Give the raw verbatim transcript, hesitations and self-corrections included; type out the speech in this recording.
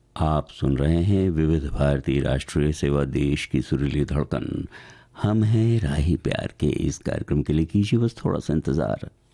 आप सुन रहे हैं विविध भारती राष्ट्रीय सेवा देश की सुरीली धड़कन। हम हैं राही प्यार के। इस कार्यक्रम के लिए कीजिए बस थोड़ा सा इंतज़ार।